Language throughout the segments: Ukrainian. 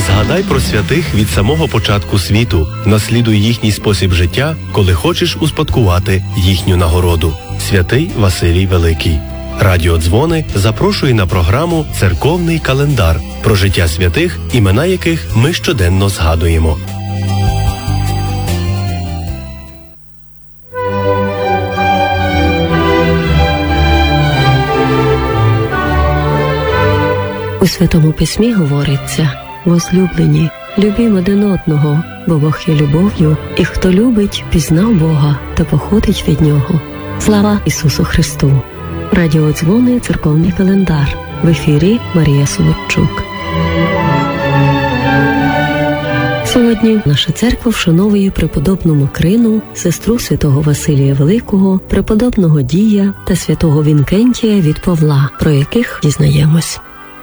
Згадай про святих від самого початку світу, наслідуй їхній спосіб життя, коли хочеш успадкувати їхню нагороду. Святий Василій Великий. Радіо Дзвони запрошує на програму «Церковний календар» про життя святих, імена яких ми щоденно згадуємо. У Святому Письмі говориться: «Возлюблені, любімо один одного, бо Бог є любов'ю, і хто любить, пізнав Бога та походить від Нього». Слава Ісусу Христу! Радіо Дзвони, церковний календар. В ефірі Марія Солодчук. Сьогодні наша церква вшановує преподобну Макрину, сестру святого Василія Великого, преподобного Дія та святого Вінкентія від Павла, про яких дізнаємось.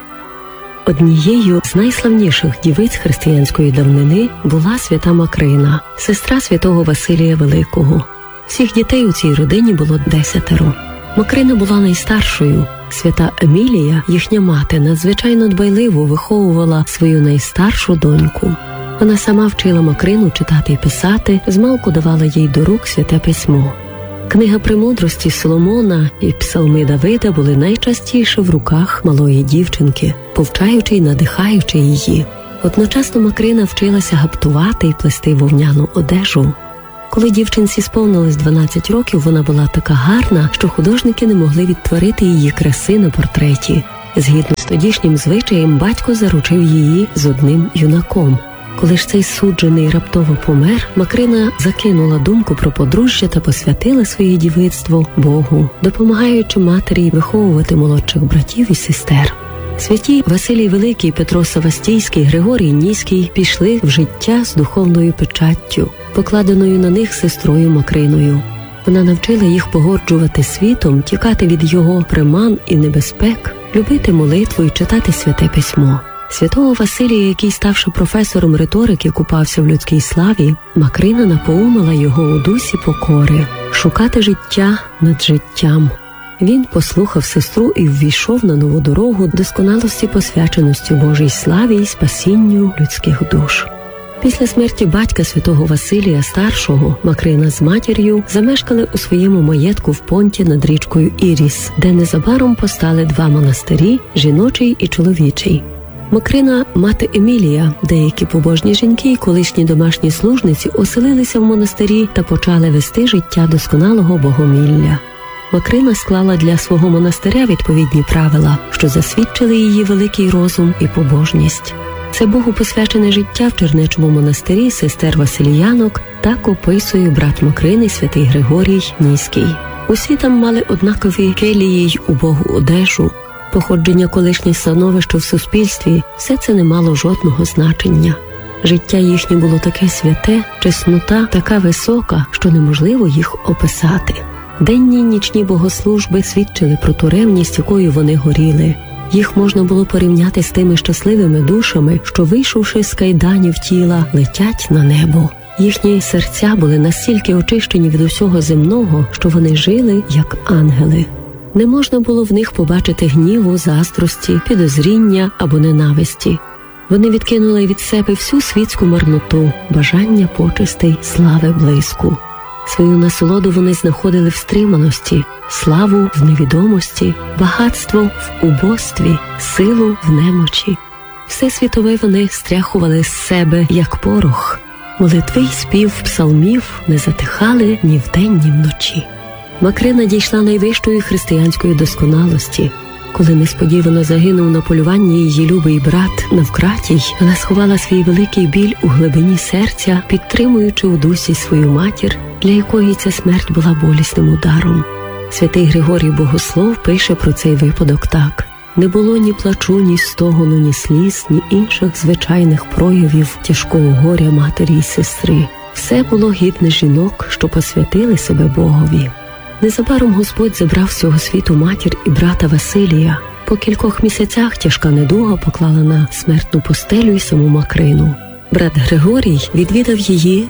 Однією з найславніших дівиць християнської давнини була свята Макрина, сестра святого Василія Великого. Всіх дітей у цій родині було 10. Макрина була найстаршою. Свята Емілія, їхня мати, надзвичайно дбайливо виховувала свою найстаршу доньку. Вона сама вчила Макрину читати і писати, змалку давала їй до рук Святе Письмо. Книга премудрості Соломона і псалми Давида були найчастіше в руках малої дівчинки, повчаючи й надихаючи її. Одночасно Макрина вчилася гаптувати і плести вовняну одежу. Коли дівчинці сповнилось 12 років, вона була така гарна, що художники не могли відтворити її краси на портреті. Згідно з тодішнім звичаєм, батько заручив її з одним юнаком. Коли ж цей суджений раптово помер, Макрина закинула думку про подружжя та посвятила своє дівицтво Богу, допомагаючи матері виховувати молодших братів і сестер. Святі Василій Великий, Петро Савастійський, Григорій Ніський пішли в життя з духовною печаттю, покладеною на них сестрою Макриною. Вона навчила їх погоджувати світом, тікати від його приман і небезпек, любити молитву і читати Святе Письмо. Святого Василія, який, ставши професором риторики, купався в людській славі, Макрина напоумила його у дусі покори шукати життя над життям. Він послухав сестру і ввійшов на нову дорогу досконалості, посвяченості Божій славі і спасінню людських душ. Після смерті батька святого Василія Старшого Макрина з матір'ю замешкали у своєму маєтку в Понті над річкою Іріс, де незабаром постали 2 монастирі – жіночий і чоловічий. Макрина, мати Емілія, деякі побожні жінки і колишні домашні служниці оселилися в монастирі та почали вести життя досконалого богомілля. Макрина склала для свого монастиря відповідні правила, що засвідчили її великий розум і побожність. Це Богу посвячене життя в Чернечому монастирі сестер Василіянок так описує брат Макрини святий Григорій Ніський. Усі там мали однакові келії й убогу одежу, походження, колишнє становище в суспільстві – все це не мало жодного значення. Життя їхнє було таке святе, чеснота така висока, що неможливо їх описати. Денні й нічні богослужби свідчили про ту ревність, якою вони горіли. Їх можна було порівняти з тими щасливими душами, що, вийшовши з кайданів тіла, летять на небо. Їхні серця були настільки очищені від усього земного, що вони жили як ангели. Не можна було в них побачити гніву, заздрості, підозріння або ненависті. Вони відкинули від себе всю світську марноту, бажання почестей, слави, блиску. Свою насолоду вони знаходили в стриманості, славу в невідомості, багатство в убостві, силу в немочі. Все світове вони стряхували з себе, як порох. Молитви й спів псалмів не затихали ні вдень, ні вночі. Макрина дійшла найвищої християнської досконалості. Коли несподівано загинув на полюванні її любий брат Навкратій, вона сховала свій великий біль у глибині серця, підтримуючи у дусі свою матір, для якої ця смерть була болісним ударом. Святий Григорій Богослов пише про цей випадок так: «Не було ні плачу, ні стогону, ні сліз, ні інших звичайних проявів тяжкого горя матері й сестри. Все було гідне жінок, що посвятили себе Богові». Незабаром Господь забрав з цього світу матір і брата Василія. По кількох місяцях тяжка недуга поклала на смертну постелю й саму Макрину. Брат Григорій відвідав її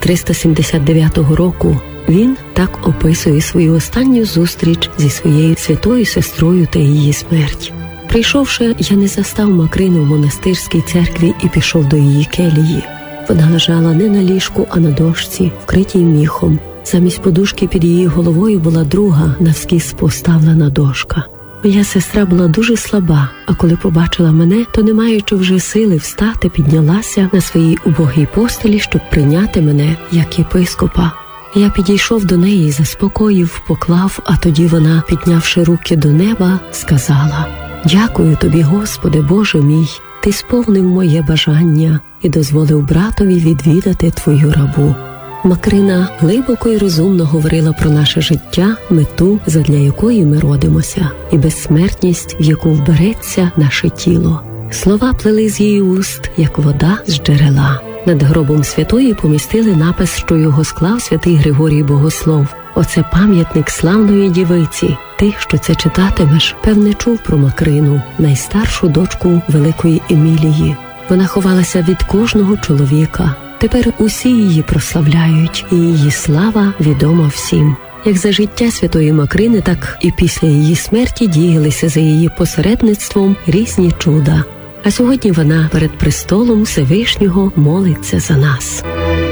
379 року. Він так описує свою останню зустріч зі своєю святою сестрою та її смерть. Прийшовши, я не застав Макрину в монастирській церкві і пішов до її келії. Вона лежала не на ліжку, а на дошці, вкритій міхом. Замість подушки під її головою була друга, навскіз поставлена дошка. Моя сестра була дуже слаба, а коли побачила мене, то, не маючи вже сили встати, піднялася на своїй убогій постелі, щоб прийняти мене як єпископа. Я підійшов до неї, заспокоїв, поклав, а тоді вона, піднявши руки до неба, сказала: «Дякую тобі, Господи, Боже мій, ти сповнив моє бажання і дозволив братові відвідати твою рабу». Макрина глибоко і розумно говорила про наше життя, мету, задля якої ми родимося, і безсмертність, в яку вбереться наше тіло. Слова плили з її уст, як вода з джерела. Над гробом святої помістили напис, що його склав святий Григорій Богослов. Оце пам'ятник славної дівиці. Ти, що це читатимеш, певне чув про Макрину, найстаршу дочку великої Емілії. Вона ховалася від кожного чоловіка. Тепер усі її прославляють, і її слава відома всім. Як за життя святої Макрини, так і після її смерті діялися за її посередництвом різні чуда. А сьогодні вона перед престолом Всевишнього молиться за нас.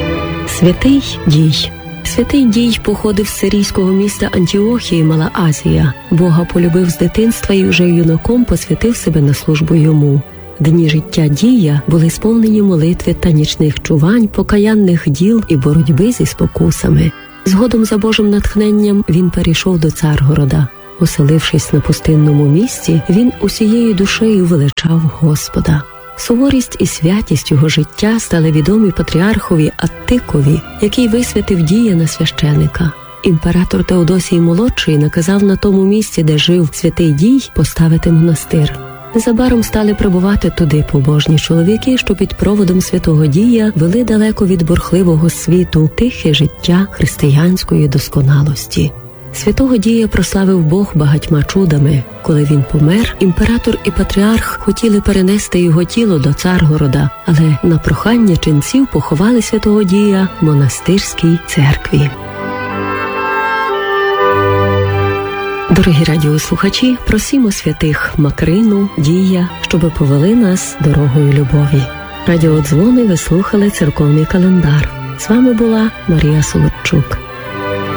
Святий Дій. Святий Дій походив з сирійського міста Антіохії, Мала Азія. Бога полюбив з дитинства і вже юнаком посвятив себе на службу йому. Дні життя Дія були сповнені молитви та нічних чувань, покаянних діл і боротьби зі спокусами. Згодом за Божим натхненням він перейшов до Царгорода. Оселившись на пустинному місці, він усією душею величав Господа. Суворість і святість його життя стали відомі патріархові Аттикові, який висвятив Дія на священика. Імператор Теодосій Молодший наказав на тому місці, де жив святий Дій, поставити монастир. Незабаром стали прибувати туди побожні чоловіки, що під проводом святого Дія вели далеко від бурхливого світу тихе життя християнської досконалості. Святого Дія прославив Бог багатьма чудами. Коли він помер, імператор і патріарх хотіли перенести його тіло до Царгорода, але на прохання ченців поховали святого Дія в монастирській церкві. Дорогі радіослухачі, просімо святих Макрину, Дія, щоби повели нас дорогою любові. Радіодзвони ви слухали церковний календар. З вами була Марія Солодчук.